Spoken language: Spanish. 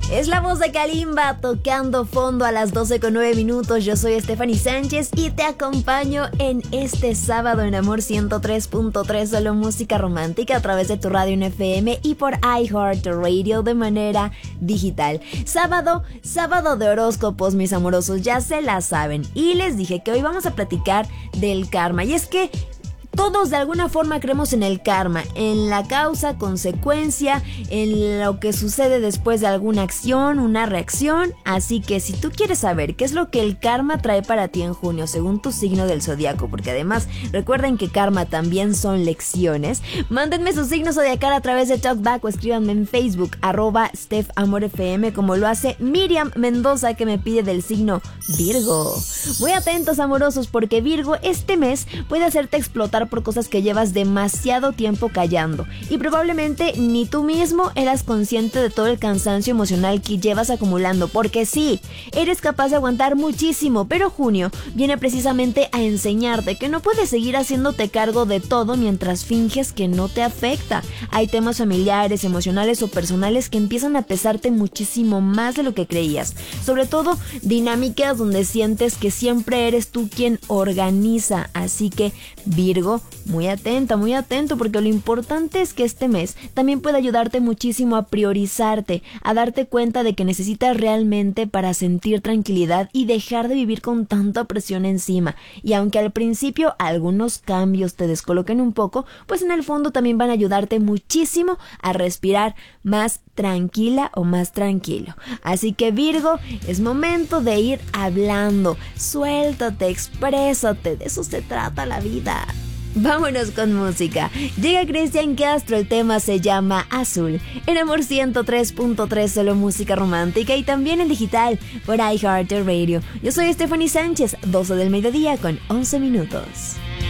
Es la voz de Kalimba tocando fondo a las 12:09. Yo soy Stephanie Sánchez y te acompaño en este sábado en Amor 103.3, solo música romántica a través de tu radio en FM y por iHeartRadio de manera digital. Sábado de horóscopos, mis amorosos, ya se la saben. Y les dije que hoy vamos a platicar del karma. Y es que todos de alguna forma creemos en el karma, en la causa, consecuencia, en lo que sucede después de alguna acción, una reacción. Así que si tú quieres saber qué es lo que el karma trae para ti en junio, según tu signo del zodiaco, porque además recuerden que karma también son lecciones, mándenme su signo zodiacal a través de TalkBack o escríbanme en Facebook, @StephAmorFM, como lo hace Miriam Mendoza, que me pide del signo Virgo. Muy atentos, amorosos, porque Virgo este mes puede hacerte explotar por cosas que llevas demasiado tiempo callando y probablemente ni tú mismo eras consciente de todo el cansancio emocional que llevas acumulando, porque sí, eres capaz de aguantar muchísimo, pero junio viene precisamente a enseñarte que no puedes seguir haciéndote cargo de todo mientras finges que no te afecta. Hay temas familiares, emocionales o personales que empiezan a pesarte muchísimo más de lo que creías, sobre todo dinámicas donde sientes que siempre eres tú quien organiza. Así que Virgo, muy atento, porque lo importante es que este mes también puede ayudarte muchísimo a priorizarte, a darte cuenta de que necesitas realmente para sentir tranquilidad y dejar de vivir con tanta presión encima. Y aunque al principio algunos cambios te descoloquen un poco, pues en el fondo también van a ayudarte muchísimo a respirar más tranquila o más tranquilo. Así que Virgo, es momento de ir hablando. Suéltate, exprésate, de eso se trata la vida. Vámonos con música. Llega Cristian Castro, el tema se llama Azul. En Amor 103.3, solo música romántica y también en digital por iHeartRadio. Yo soy Stephanie Sánchez, 12:00 PM con 11 minutos.